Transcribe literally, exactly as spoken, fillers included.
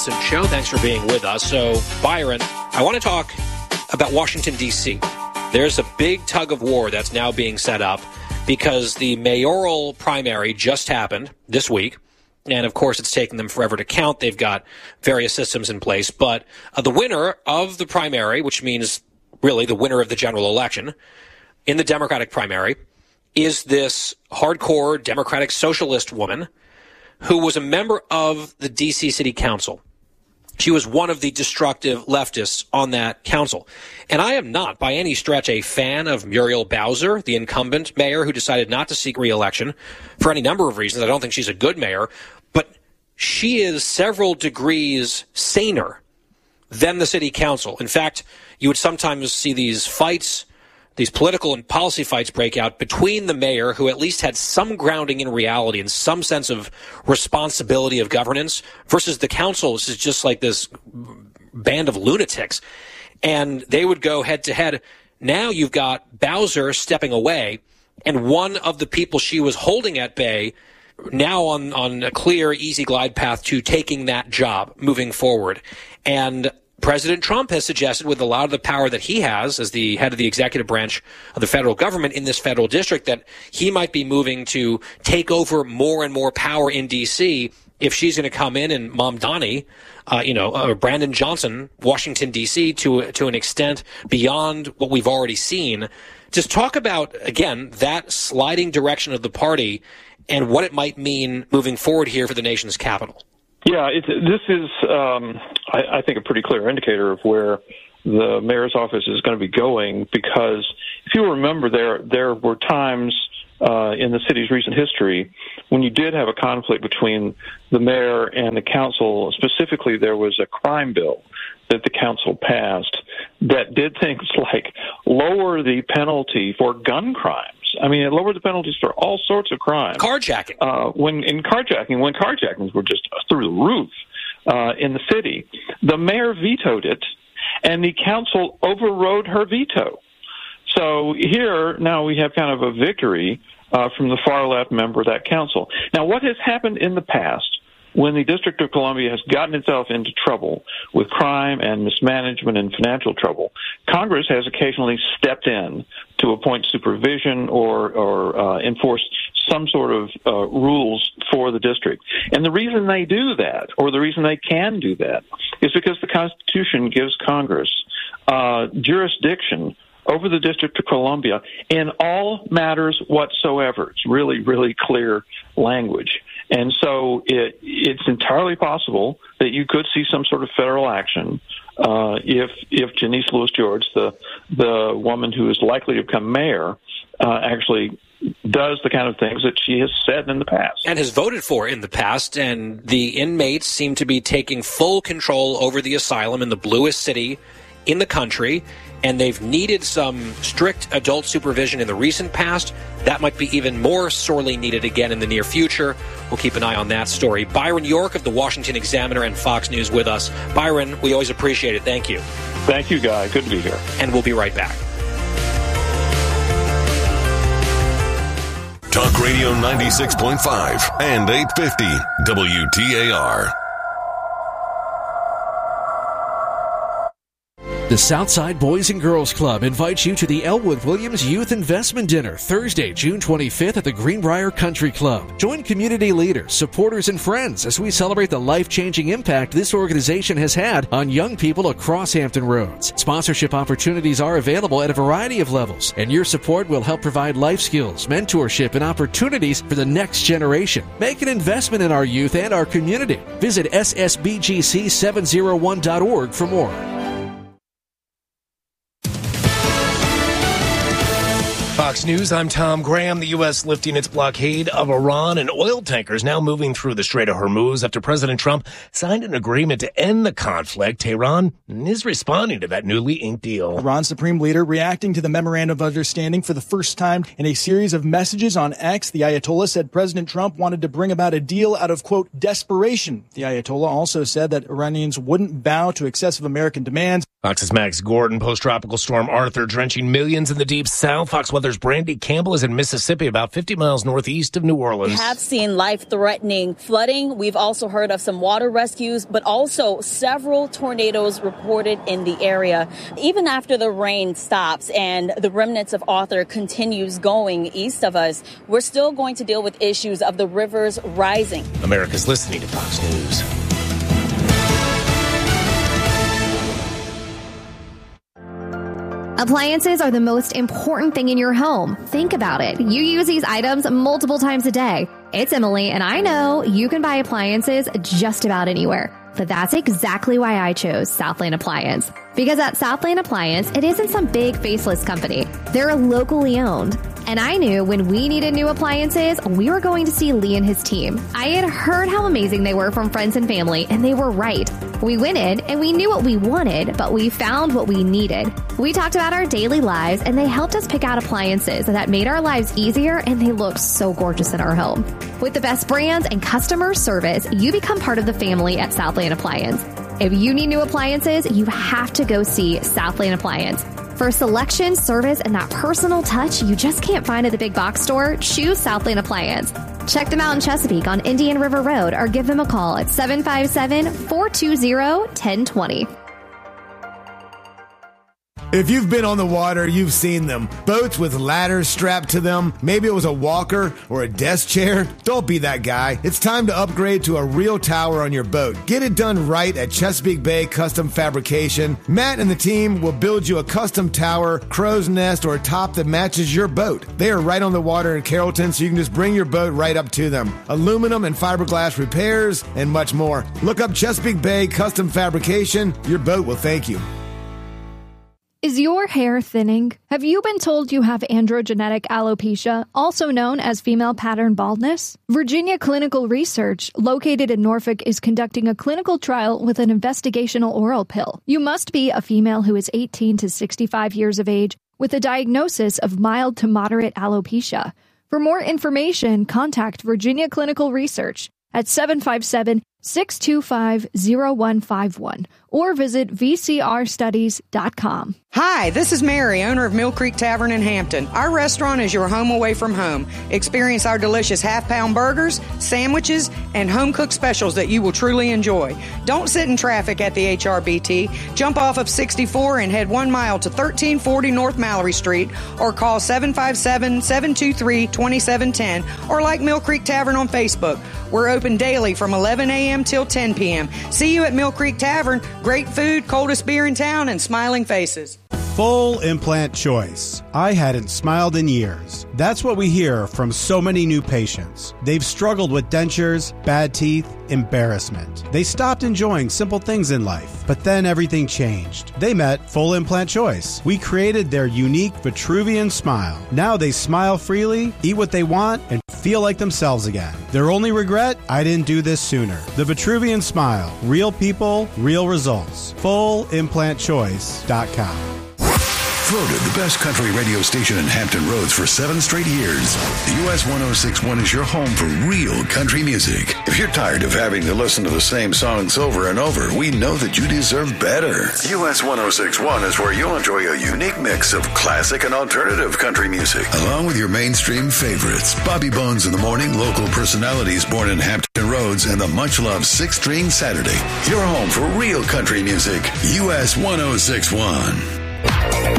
Show. Thanks for being with us. So, Byron, I want to talk about Washington, D C. There's a big tug of war that's now being set up because the mayoral primary just happened this week. And, of course, it's taken them forever to count. They've got various systems in place. But uh, the winner of the primary, which means really the winner of the general election in the Democratic primary, is this hardcore Democratic socialist woman who was a member of the D C City Council. She was one of the destructive leftists on that council. And I am not, by any stretch, a fan of Muriel Bowser, the incumbent mayor who decided not to seek re-election for any number of reasons. I don't think she's a good mayor, but she is several degrees saner than the city council. In fact, you would sometimes see these fights, these political and policy fights break out between the mayor, who at least had some grounding in reality and some sense of responsibility of governance, versus the council. This is just like this band of lunatics. And they would go head to head. Now you've got Bowser stepping away, and one of the people she was holding at bay now on, on a clear, easy glide path to taking that job moving forward. And President Trump has suggested, with a lot of the power that he has as the head of the executive branch of the federal government in this federal district, that he might be moving to take over more and more power in D C if she's going to come in and Mamdani, uh, you know, uh, Brandon Johnson, Washington, D C, to, to an extent beyond what we've already seen. Just talk about, again, that sliding direction of the party and what it might mean moving forward here for the nation's capital. Yeah, it, this is, um, I, I think, a pretty clear indicator of where the mayor's office is going to be going, because if you remember, there there were times uh, in the city's recent history when you did have a conflict between the mayor and the council. Specifically, there was a crime bill that the council passed that did things like lower the penalty for gun crimes. I mean, it lowered the penalties for all sorts of crimes. Carjacking. Uh, when in carjacking, when carjackings were just through the roof uh, in the city, the mayor vetoed it, and the council overrode her veto. So here now we have kind of a victory uh, from the far left member of that council. Now, what has happened in the past when the District of Columbia has gotten itself into trouble with crime and mismanagement and financial trouble, Congress has occasionally stepped in to appoint supervision or, or uh, enforce some sort of uh, rules for the district. And the reason they do that, or the reason they can do that, is because the Constitution gives Congress uh, jurisdiction over the District of Columbia in all matters whatsoever. It's really, really clear language. And so it, it's entirely possible that you could see some sort of federal action uh, if if Janice Lewis George, the the woman who is likely to become mayor, uh, actually does the kind of things that she has said in the past. And has voted for in the past. And the inmates seem to be taking full control over the asylum in the bluest city in the country. And they've needed some strict adult supervision in the recent past. That might be even more sorely needed again in the near future. We'll keep an eye on that story. Byron York of the Washington Examiner and Fox News with us. Byron, we always appreciate it. Thank you. Thank you, Guy. Good to be here. And we'll be right back. Talk Radio ninety-six point five and eight fifty W T A R. The Southside Boys and Girls Club invites you to the Elwood Williams Youth Investment Dinner, Thursday, June twenty-fifth at the Greenbrier Country Club. Join community leaders, supporters, and friends as we celebrate the life-changing impact this organization has had on young people across Hampton Roads. Sponsorship opportunities are available at a variety of levels, and your support will help provide life skills, mentorship, and opportunities for the next generation. Make an investment in our youth and our community. Visit S S B G C seven oh one dot org for more. Fox News, I'm Tom Graham. The U S lifting its blockade of Iran, and oil tankers now moving through the Strait of Hormuz after President Trump signed an agreement to end the conflict. Tehran is responding to that newly inked deal. Iran's supreme leader reacting to the memorandum of understanding for the first time in a series of messages on X. The Ayatollah said President Trump wanted to bring about a deal out of, quote, desperation. The Ayatollah also said that Iranians wouldn't bow to excessive American demands. Fox's Max Gordon. Post-tropical storm Arthur drenching millions in the deep south. Fox Weather's Brandy Campbell is in Mississippi, about fifty miles northeast of New Orleans. We have seen life-threatening flooding. We've also heard of some water rescues, but also several tornadoes reported in the area. Even after the rain stops and the remnants of Arthur continues going east of us, we're still going to deal with issues of the rivers rising. America's listening to Fox News. Appliances are the most important thing in your home. Think about it. You use these items multiple times a day. It's Emily, and I know you can buy appliances just about anywhere. But that's exactly why I chose Southland Appliance. Because at Southland Appliance, it isn't some big faceless company. They're locally owned. And I knew when we needed new appliances, we were going to see Lee and his team. I had heard how amazing they were from friends and family, and they were right. We went in and we knew what we wanted, but we found what we needed. We talked about our daily lives, and they helped us pick out appliances that made our lives easier, and they look so gorgeous in our home. With the best brands and customer service, you become part of the family at Southland Appliance. If you need new appliances, you have to go see Southland Appliance. For selection, service, and that personal touch you just can't find at the big box store, choose Southland Appliance. Check them out in Chesapeake on Indian River Road or give them a call at seven five seven, four two zero, one zero two zero. If you've been on the water, you've seen them. Boats with ladders strapped to them. Maybe it was a walker or a desk chair. Don't be that guy. It's time to upgrade to a real tower on your boat. Get it done right at Chesapeake Bay Custom Fabrication. Matt and the team will build you a custom tower, crow's nest, or a top that matches your boat. They are right on the water in Carrollton, so you can just bring your boat right up to them. Aluminum and fiberglass repairs and much more. Look up Chesapeake Bay Custom Fabrication. Your boat will thank you. Is your hair thinning? Have you been told you have androgenetic alopecia, also known as female pattern baldness? Virginia Clinical Research, located in Norfolk, is conducting a clinical trial with an investigational oral pill. You must be a female who is eighteen to sixty-five years of age with a diagnosis of mild to moderate alopecia. For more information, contact Virginia Clinical Research at seven five seven, six two five, zero one five one or visit v c r studies dot com. Hi, this is Mary, owner of Mill Creek Tavern in Hampton. Our restaurant is your home away from home. Experience our delicious half-pound burgers, sandwiches, and home-cooked specials that you will truly enjoy. Don't sit in traffic at the H R B T. Jump off of sixty-four and head one mile to thirteen forty North Mallory Street or call seven five seven, seven two three, two seven one zero or like Mill Creek Tavern on Facebook. We're open daily from eleven a.m. till ten p.m. See you at Mill Creek Tavern. Great food, coldest beer in town, and smiling faces. Full implant choice. I hadn't smiled in years. That's what we hear from so many new patients. They've struggled with dentures, bad teeth, embarrassment. They stopped enjoying simple things in life, but then everything changed. They met Full Implant Choice. We created their unique Vitruvian smile. Now they smile freely, eat what they want, and feel like themselves again. Their only regret? I didn't do this sooner. The Vitruvian Smile. Real people, real results. full implant choice dot com. Voted the best country radio station in Hampton Roads for seven straight years. U S one oh six point one is your home for real country music. If you're tired of having to listen to the same songs over and over, we know that you deserve better. U S one oh six point one is where you'll enjoy a unique mix of classic and alternative country music, along with your mainstream favorites. Bobby Bones in the morning, local personalities born in Hampton Roads, and the much-loved Six String Saturday. Your home for real country music. U S one oh six point one.